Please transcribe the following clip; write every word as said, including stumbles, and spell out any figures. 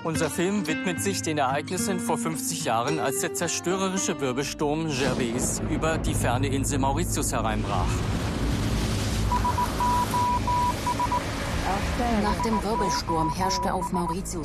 Unser Film widmet sich den Ereignissen vor fünfzig Jahren, als der zerstörerische Wirbelsturm Gervais über die ferne Insel Mauritius hereinbrach. Nach dem Wirbelsturm herrschte auf Mauritius